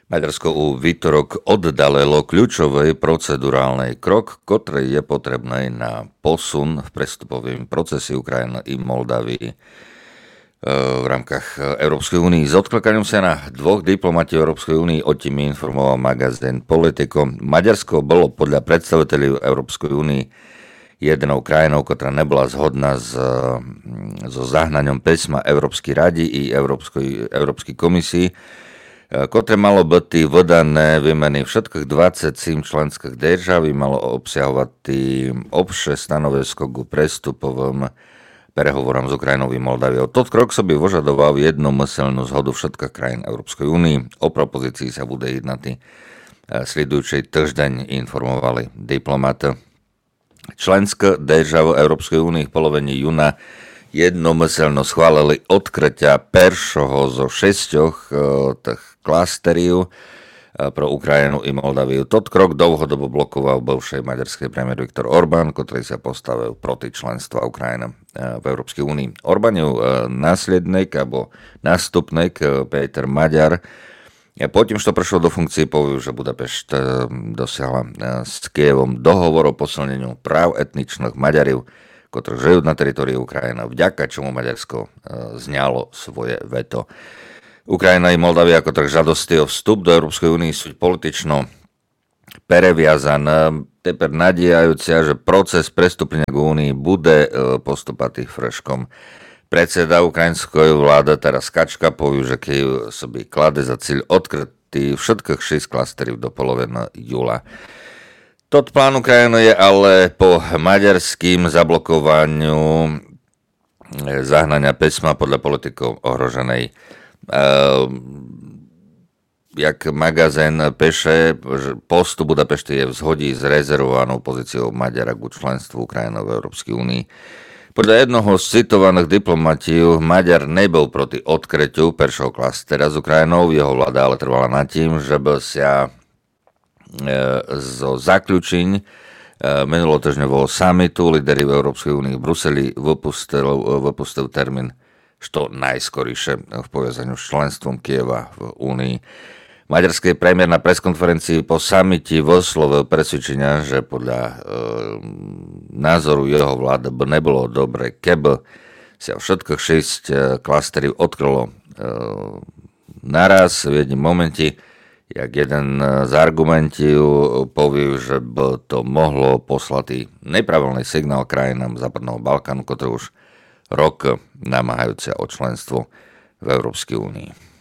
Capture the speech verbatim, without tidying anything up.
Maďarsko u výtorok oddalilo kľúčový procedurálny krok, ktorý je potrebný na posun v prestupovém procese Ukrajiny i Moldavii v rámkach Európskej únie. S odklikaním sa na dvoch diplomatov Európskej únie o tým informoval magazín Politico. Maďarsko bolo podľa predstaviteľov Európskej únie jedinou krajinou, ktorá nebola zhodná s, so zahnaním písma Európskej rady i Európskej, Európskej komisii, ktoré malo byť vydané výmeny všetkých dvadsaťsedem členských držav, malo obsahovať obše stanovisko ku prestupovým prehovorom s Ukrajinou i Moldaviou. Tot krok sobie vyžadoval jednomyselnú zhodu všetkých krajín Európskej únie. O propozícii sa bude jednať sledujúcej týždeň, informovali diplomat. Členské državy Európskej únie v polovine júna jednomyselno schválili odkrytia peršoho zo šesťoch tých klasteriu pro Ukrajinu i Moldaviu. Tot krok dlhodobo blokoval bivší maďarský premiér Viktor Orbán, ktorý sa postavil proti členstva Ukrajiny v Európskej únii. Orbánov následník alebo nástupník Peter Maďar po tým, čo prišlo do funkcie, povedal, že Budapešť dosiahla s Kyjevom dohovor o posilneniu práv etničných Maďarov, ktorí žijú na teritóriu Ukrajiny, vďaka čomu Maďarsko zňalo svoje veto. Ukrajina i Moldavia, ktorých žiadosti o vstup do Európskej únie sú politično previazané. Teper nadejajúcia, že proces prestúpenia k únii bude postupať freškom. Predseda ukrajinskej vlády teraz Kačka povie, že Kyjev sobie klade za cieľ odkrytý všetkých šesť klasterov do poloviny júla. Tot plán Ukrajiny je ale po maďarským zablokovaniu zahnania písma podľa politikov ohroženej. Uh, jak magazín píše, že postup Budapešti je v zhodí s rezervovanou pozíciou Maďara ku členstvu Ukrajiny v Európskej únii. Podľa jednoho z citovaných diplomatov Maďar nebol proti odkrytiu peršieho klastera s Ukrajinou, jeho vláda ale trvala nad tým, že by sa uh, zo zaključení uh, minulotýždňového summitu líderi v Európskej únii v Bruseli vypustil, vypustil termín što najskorejšie v povezaniu s členstvom Kyjeva v únii. Maďarský premiér na preskonferencii po samiti vyslovil presvedčenia, že podľa e, názoru jeho vlády by nebolo dobre, keby sa všetkých šesť e, klasterov odkrylo e, naraz v jednom momente, jak jeden z argumentov povie, že by to mohlo poslať nepravilný signál krajinám Západného Balkánu, ktoré už rok namáhajúce o členstvo v Európskej únii.